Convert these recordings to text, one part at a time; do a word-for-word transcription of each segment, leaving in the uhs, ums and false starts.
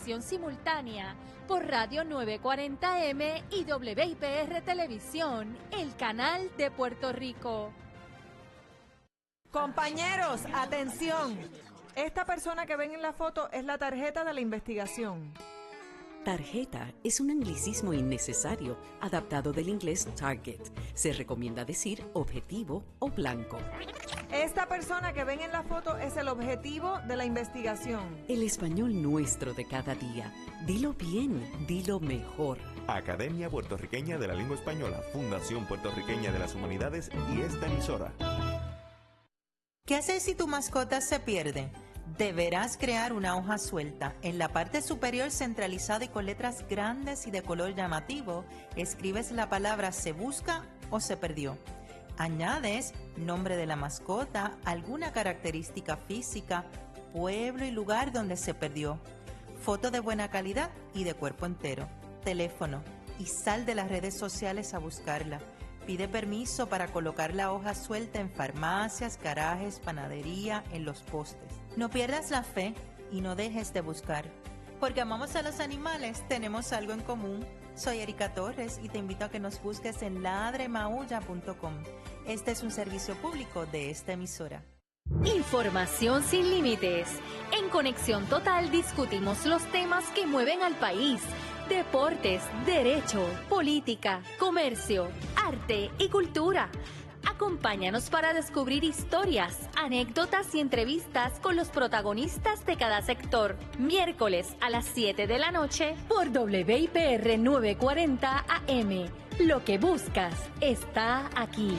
transmisión simultánea por Radio nueve cuarenta M y W I P R Televisión, el canal de Puerto Rico. Compañeros, atención. Esta persona que ven en la foto es la tarjeta de la investigación. Tarjeta es un anglicismo innecesario adaptado del inglés target. Se recomienda decir objetivo o blanco. Esta persona que ven en la foto es el objetivo de la investigación. El español nuestro de cada día. Dilo bien, dilo mejor. Academia Puertorriqueña de la Lengua Española, Fundación Puertorriqueña de las Humanidades y esta emisora. ¿Qué hacer si tu mascota se pierde? Deberás crear una hoja suelta. En la parte superior centralizada y con letras grandes y de color llamativo, escribes la palabra se busca o se perdió. Añades nombre de la mascota, alguna característica física, pueblo y lugar donde se perdió, foto de buena calidad y de cuerpo entero, teléfono y sal de las redes sociales a buscarla. Pide permiso para colocar la hoja suelta en farmacias, garajes, panadería, en los postes. No pierdas la fe y no dejes de buscar. Porque amamos a los animales, tenemos algo en común. Soy Erika Torres y te invito a que nos busques en ladre maulla punto com. Este es un servicio público de esta emisora. Información sin límites. En Conexión Total discutimos los temas que mueven al país. Deportes, derecho, política, comercio, arte y cultura. Acompáñanos para descubrir historias, anécdotas y entrevistas con los protagonistas de cada sector. Miércoles a las siete de la noche por W I P R nueve cuarenta A M. Lo que buscas está aquí.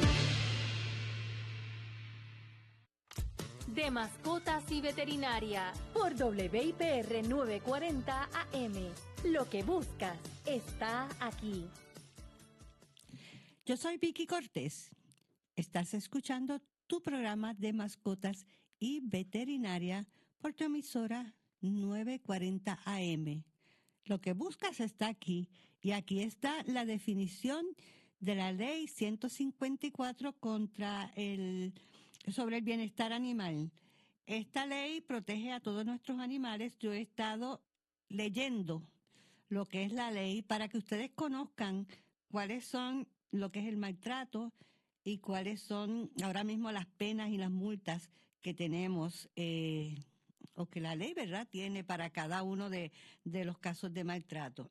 De mascotas y veterinaria por W I P R nueve cuarenta A M. Lo que buscas está aquí. Yo soy Vicky Cortés. Estás escuchando tu programa de mascotas y veterinaria por tu emisora nueve cuarenta A M. Lo que buscas está aquí. Y aquí está la definición de la ley ciento cincuenta y cuatro contra el, sobre el bienestar animal. Esta ley protege a todos nuestros animales. Yo he estado leyendo lo que es la ley para que ustedes conozcan cuáles son lo que es el maltrato y cuáles son ahora mismo las penas y las multas que tenemos eh, o que la ley, ¿verdad?, tiene para cada uno de, de los casos de maltrato.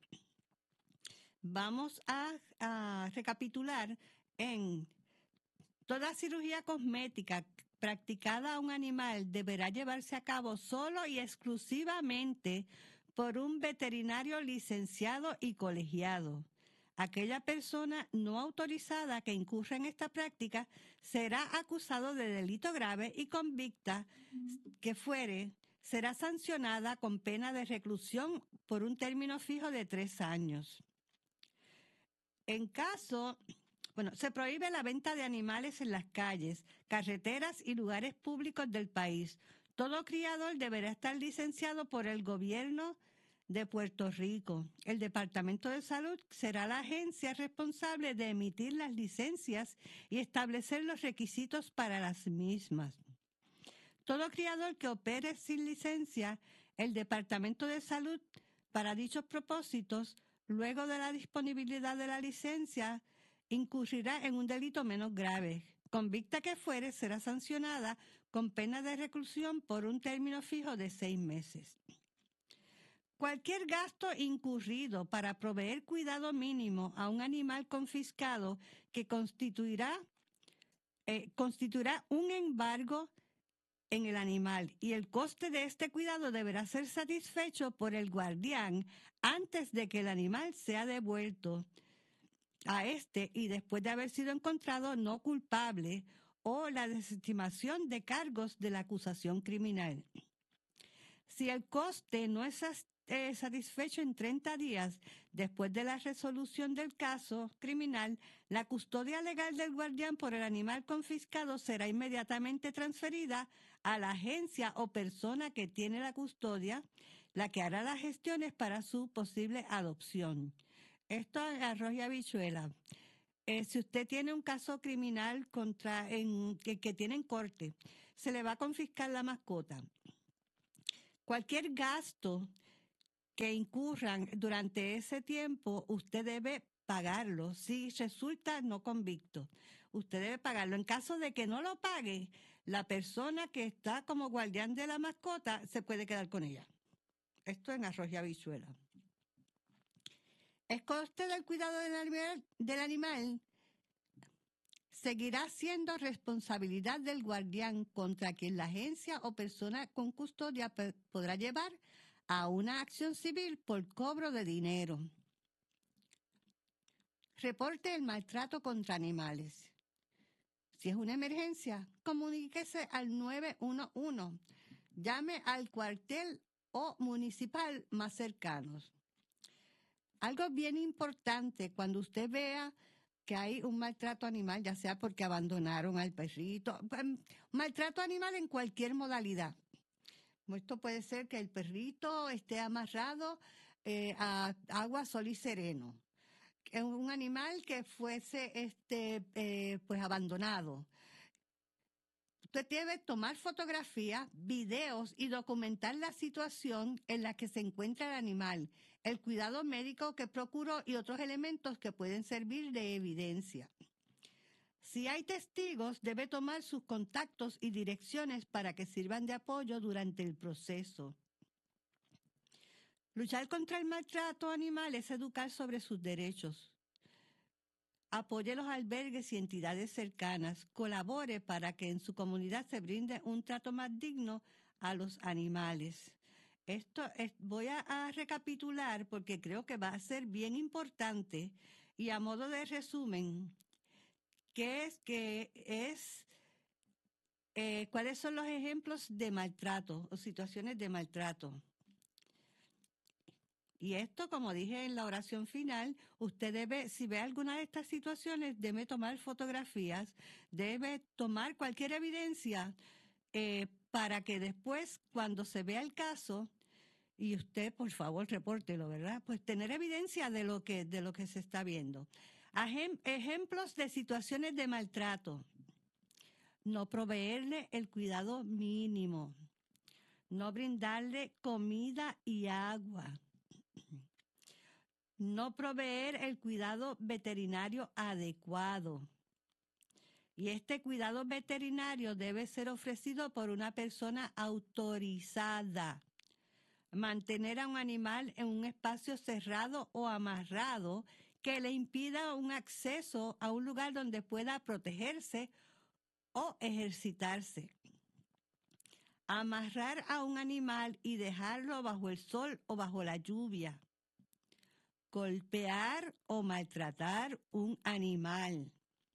Vamos a, a recapitular en toda cirugía cosmética practicada a un animal deberá llevarse a cabo solo y exclusivamente por un veterinario licenciado y colegiado. Aquella persona no autorizada que incurra en esta práctica será acusado de delito grave y convicta que fuere, será sancionada con pena de reclusión por un término fijo de tres años. En caso, bueno, se prohíbe la venta de animales en las calles, carreteras y lugares públicos del país. Todo criador deberá estar licenciado por el gobierno de Puerto Rico. El Departamento de Salud será la agencia responsable de emitir las licencias y establecer los requisitos para las mismas. Todo criador que opere sin licencia, el Departamento de Salud, para dichos propósitos, luego de la disponibilidad de la licencia, incurrirá en un delito menos grave. Convicta que fuere, será sancionada con pena de reclusión por un término fijo de seis meses. Cualquier gasto incurrido para proveer cuidado mínimo a un animal confiscado que constituirá, eh, constituirá un embargo en el animal y el coste de este cuidado deberá ser satisfecho por el guardián antes de que el animal sea devuelto a este y después de haber sido encontrado no culpable o la desestimación de cargos de la acusación criminal. Si el coste no es eh, satisfecho en treinta días después de la resolución del caso criminal, la custodia legal del guardián por el animal confiscado será inmediatamente transferida a la agencia o persona que tiene la custodia, la que hará las gestiones para su posible adopción. Esto es arroz y habichuela. Eh, si usted tiene un caso criminal contra en, que, que tiene en corte, se le va a confiscar la mascota. Cualquier gasto que incurran durante ese tiempo, usted debe pagarlo. Si resulta no convicto, usted debe pagarlo. En caso de que no lo pague, la persona que está como guardián de la mascota se puede quedar con ella. Esto en arroz y habichuela. El coste del cuidado del animal, del animal seguirá siendo responsabilidad del guardián, contra quien la agencia o persona con custodia podrá llevar a una acción civil por cobro de dinero. Reporte el maltrato contra animales. Si es una emergencia, comuníquese al nueve uno uno. Llame al cuartel o municipal más cercanos. Algo bien importante, cuando usted vea que hay un maltrato animal, ya sea porque abandonaron al perrito, maltrato animal en cualquier modalidad. Esto puede ser que el perrito esté amarrado eh, a agua, sol y sereno. Un animal que fuese este eh, pues abandonado. Usted debe tomar fotografías, videos y documentar la situación en la que se encuentra el animal, el cuidado médico que procuró y otros elementos que pueden servir de evidencia. Si hay testigos, debe tomar sus contactos y direcciones para que sirvan de apoyo durante el proceso. Luchar contra el maltrato animal es educar sobre sus derechos. Apoye los albergues y entidades cercanas. Colabore para que en su comunidad se brinde un trato más digno a los animales. Esto es, voy a, a recapitular porque creo que va a ser bien importante y a modo de resumen, ¿qué es que es eh, cuáles son los ejemplos de maltrato o situaciones de maltrato? Y esto, como dije en la oración final, usted debe, si ve alguna de estas situaciones, debe tomar fotografías, debe tomar cualquier evidencia eh, para que después, cuando se vea el caso, y usted, por favor, repórtelo, ¿verdad? Pues tener evidencia de lo que, de lo que se está viendo. Ajem- ejemplos de situaciones de maltrato. No proveerle el cuidado mínimo. No brindarle comida y agua. No proveer el cuidado veterinario adecuado. Y este cuidado veterinario debe ser ofrecido por una persona autorizada. Mantener a un animal en un espacio cerrado o amarrado que le impida un acceso a un lugar donde pueda protegerse o ejercitarse. Amarrar a un animal y dejarlo bajo el sol o bajo la lluvia. Golpear o maltratar un animal.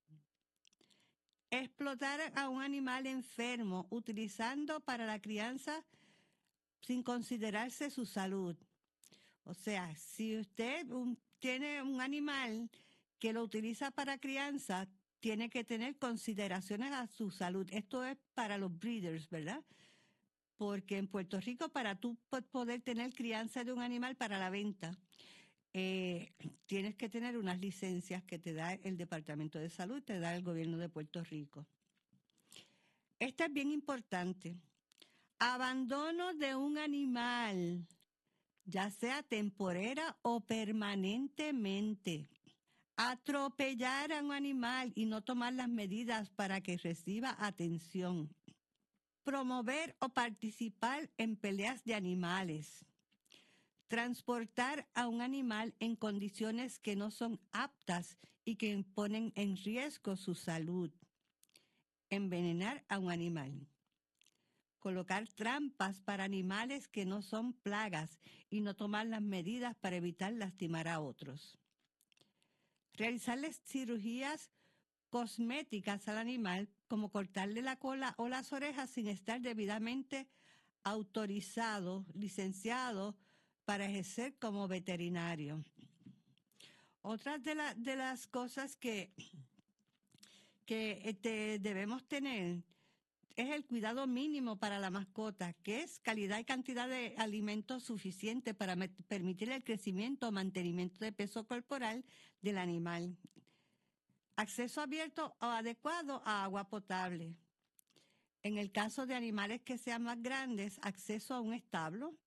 Explotar a un animal enfermo utilizando para la crianza sin considerarse su salud. O sea, si usted un, tiene un animal que lo utiliza para crianza, tiene que tener consideraciones a su salud. Esto es para los breeders, ¿verdad? Porque en Puerto Rico, para tú poder tener crianza de un animal para la venta, Eh, tienes que tener unas licencias que te da el Departamento de Salud, te da el gobierno de Puerto Rico. Esta es bien importante. Abandono de un animal, ya sea temporera o permanentemente. Atropellar a un animal y no tomar las medidas para que reciba atención. Promover o participar en peleas de animales. Transportar a un animal en condiciones que no son aptas y que ponen en riesgo su salud. Envenenar a un animal. Colocar trampas para animales que no son plagas y no tomar las medidas para evitar lastimar a otros. Realizarles cirugías cosméticas al animal, como cortarle la cola o las orejas sin estar debidamente autorizado, licenciado, para ejercer como veterinario. Otra de, la, de las cosas que, que este, debemos tener es el cuidado mínimo para la mascota, que es calidad y cantidad de alimentos suficientes para me- permitir el crecimiento o mantenimiento de peso corporal del animal. Acceso abierto o adecuado a agua potable. En el caso de animales que sean más grandes, acceso a un establo,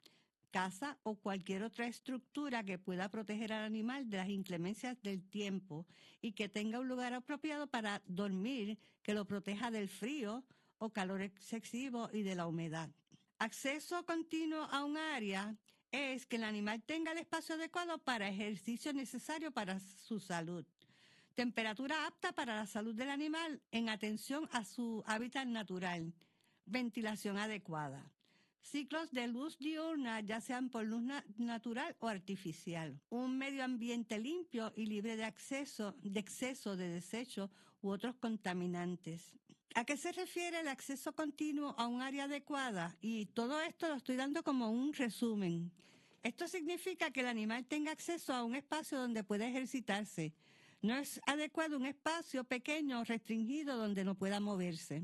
casa o cualquier otra estructura que pueda proteger al animal de las inclemencias del tiempo y que tenga un lugar apropiado para dormir, que lo proteja del frío o calor excesivo y de la humedad. Acceso continuo a un área es que el animal tenga el espacio adecuado para ejercicio necesario para su salud. Temperatura apta para la salud del animal en atención a su hábitat natural. Ventilación adecuada. Ciclos de luz diurna, ya sean por luz na- natural o artificial. Un medio ambiente limpio y libre de acceso, de exceso de desechos u otros contaminantes. ¿A qué se refiere el acceso continuo a un área adecuada? Y todo esto lo estoy dando como un resumen. Esto significa que el animal tenga acceso a un espacio donde pueda ejercitarse. No es adecuado un espacio pequeño o restringido donde no pueda moverse.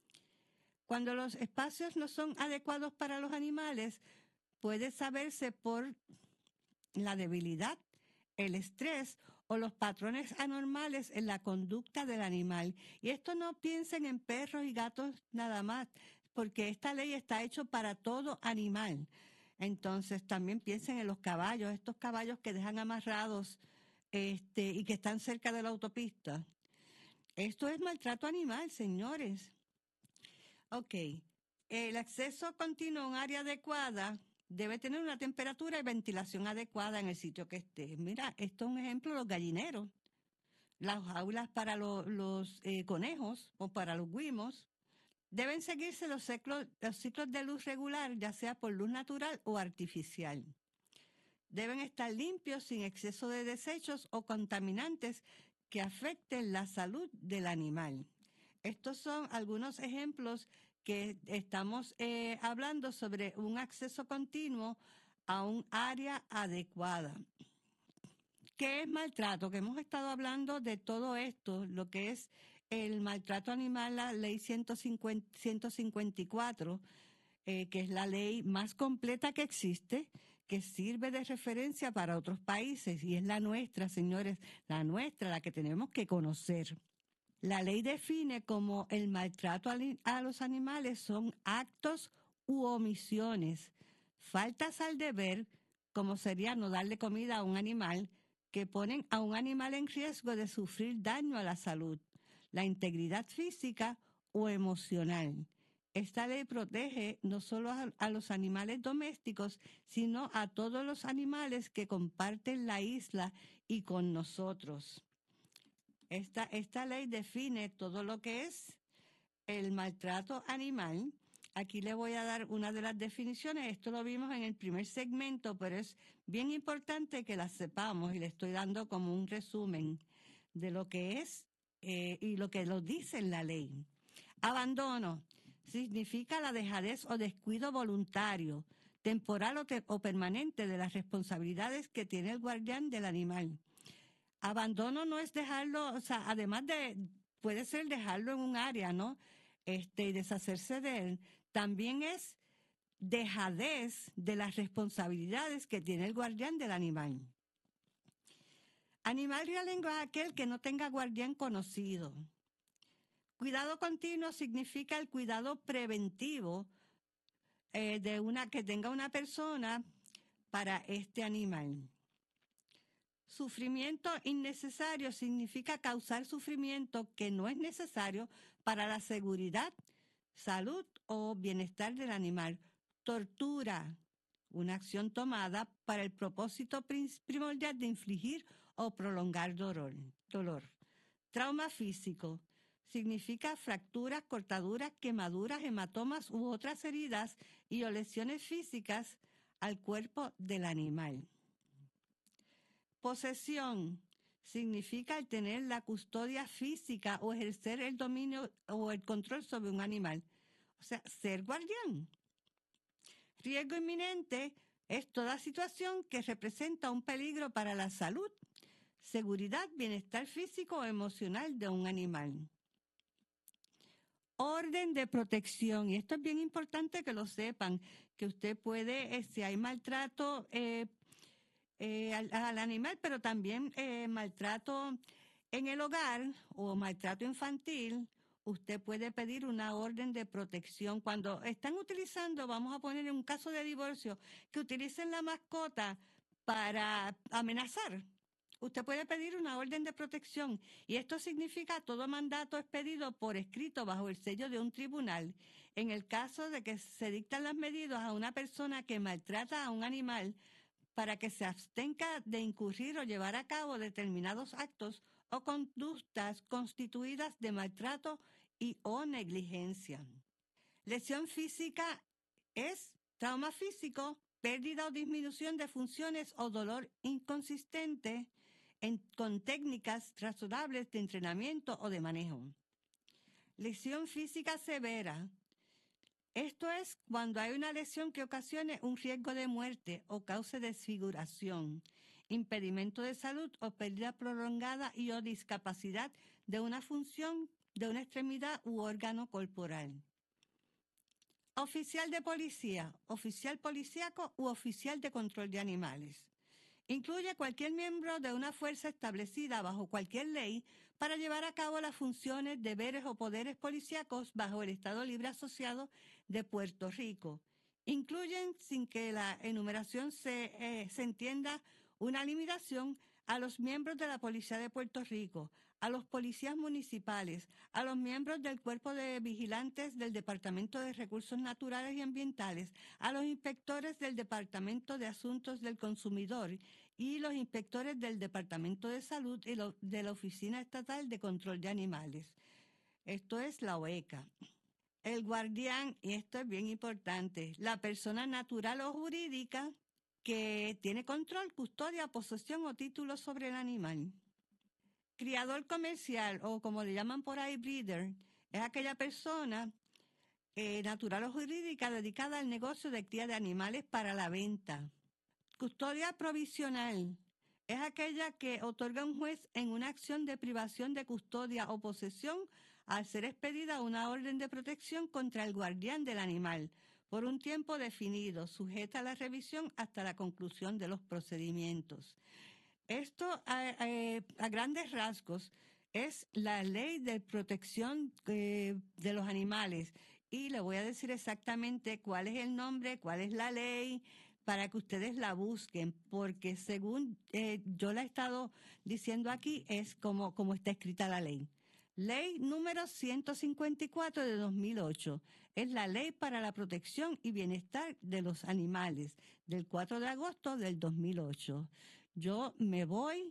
Cuando los espacios no son adecuados para los animales, puede saberse por la debilidad, el estrés o los patrones anormales en la conducta del animal. Y esto no piensen en perros y gatos nada más, porque esta ley está hecha para todo animal. Entonces también piensen en los caballos, estos caballos que dejan amarrados este, y que están cerca de la autopista. Esto es maltrato animal, señores. Ok, el acceso continuo a un área adecuada debe tener una temperatura y ventilación adecuada en el sitio que esté. Mira, esto es un ejemplo de los gallineros, las jaulas para lo- los eh, conejos o para los guimos. Deben seguirse los ciclos, los ciclos de luz regular, ya sea por luz natural o artificial. Deben estar limpios sin exceso de desechos o contaminantes que afecten la salud del animal. Estos son algunos ejemplos que estamos eh, hablando sobre un acceso continuo a un área adecuada. ¿Qué es maltrato? Que hemos estado hablando de todo esto, lo que es el maltrato animal, la ley ciento cincuenta, ciento cincuenta y cuatro, eh, que es la ley más completa que existe, que sirve de referencia para otros países, y es la nuestra, señores, la nuestra, la que tenemos que conocer. La ley define como el maltrato a los animales son actos u omisiones, faltas al deber, como sería no darle comida a un animal, que ponen a un animal en riesgo de sufrir daño a la salud, la integridad física o emocional. Esta ley protege no solo a, a los animales domésticos, sino a todos los animales que comparten la isla y con nosotros. Esta, esta ley define todo lo que es el maltrato animal. Aquí le voy a dar una de las definiciones. Esto lo vimos en el primer segmento, pero es bien importante que las sepamos y le estoy dando como un resumen de lo que es eh, y lo que lo dice en la ley. Abandono significa la dejadez o descuido voluntario, temporal o, te, o permanente de las responsabilidades que tiene el guardián del animal. Abandono no es dejarlo, o sea, además de, puede ser dejarlo en un área, ¿no? Este, y deshacerse de él. También es dejadez de las responsabilidades que tiene el guardián del animal. Animal realengo es aquel que no tenga guardián conocido. Cuidado continuo significa el cuidado preventivo eh, de una que tenga una persona para este animal. Sufrimiento innecesario significa causar sufrimiento que no es necesario para la seguridad, salud o bienestar del animal. Tortura, una acción tomada para el propósito primordial de infligir o prolongar dolor. dolor. Trauma físico significa fracturas, cortaduras, quemaduras, hematomas u otras heridas y o lesiones físicas al cuerpo del animal. Posesión significa el tener la custodia física o ejercer el dominio o el control sobre un animal. O sea, ser guardián. Riesgo inminente es toda situación que representa un peligro para la salud, seguridad, bienestar físico o emocional de un animal. Orden de protección, y esto es bien importante que lo sepan, que usted puede, eh, si hay maltrato eh, eh, al, al animal, pero también eh, maltrato en el hogar o maltrato infantil usted puede pedir una orden de protección. Cuando están utilizando, vamos a poner en un caso de divorcio, que utilicen la mascota para amenazar. Usted puede pedir una orden de protección y esto significa todo mandato expedido por escrito bajo el sello de un tribunal. En el caso de que se dictan las medidas a una persona que maltrata a un animal para que se abstenga de incurrir o llevar a cabo determinados actos o conductas constituidas de maltrato y o negligencia. Lesión física es trauma físico, pérdida o disminución de funciones o dolor inconsistente en, con técnicas razonables de entrenamiento o de manejo. Lesión física severa. Esto es cuando hay una lesión que ocasione un riesgo de muerte o cause desfiguración, impedimento de salud o pérdida prolongada y o discapacidad de una función de una extremidad u órgano corporal. Oficial de policía, oficial policíaco u oficial de control de animales. Incluye cualquier miembro de una fuerza establecida bajo cualquier ley para llevar a cabo las funciones, deberes o poderes policíacos bajo el Estado Libre Asociado de Puerto Rico. Incluyen, sin que la enumeración se, eh, se entienda, una limitación a los miembros de la Policía de Puerto Rico, a los policías municipales, a los miembros del Cuerpo de Vigilantes del Departamento de Recursos Naturales y Ambientales, a los inspectores del Departamento de Asuntos del Consumidor y los inspectores del Departamento de Salud y lo, de la Oficina Estatal de Control de Animales. Esto es la O E C A. El guardián, y esto es bien importante, la persona natural o jurídica que tiene control, custodia, posesión o título sobre el animal. Criador comercial, o como le llaman por ahí, breeder, es aquella persona eh, natural o jurídica dedicada al negocio de cría de animales para la venta. Custodia provisional es aquella que otorga un juez en una acción de privación de custodia o posesión al ser expedida una orden de protección contra el guardián del animal por un tiempo definido, sujeta a la revisión hasta la conclusión de los procedimientos. Esto, a, a, a grandes rasgos, es la ley de protección eh, de los animales. Y le voy a decir exactamente cuál es el nombre, cuál es la ley, para que ustedes la busquen, porque según eh, yo la he estado diciendo aquí, es como, como está escrita la ley. Ley número ciento cincuenta y cuatro de dos mil ocho. Es la Ley para la Protección y Bienestar de los Animales, del cuatro de agosto del dos mil ocho. Yo me voy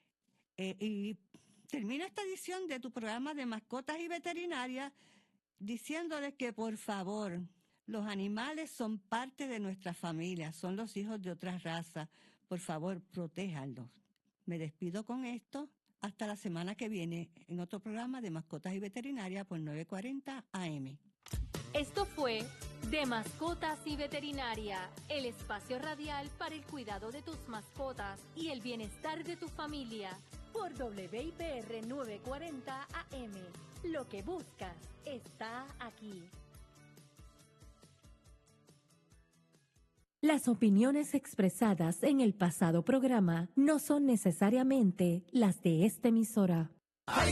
eh, y termino esta edición de tu programa de mascotas y veterinarias diciéndoles que, por favor, los animales son parte de nuestra familia, son los hijos de otra raza. Por favor, protéjanlos. Me despido con esto. Hasta la semana que viene en otro programa de Mascotas y Veterinaria por nueve cuarenta A M. Esto fue De Mascotas y Veterinaria, el espacio radial para el cuidado de tus mascotas y el bienestar de tu familia, por W I P R nueve cuarenta A M. Lo que buscas está aquí. Las opiniones expresadas en el pasado programa no son necesariamente las de esta emisora. Hay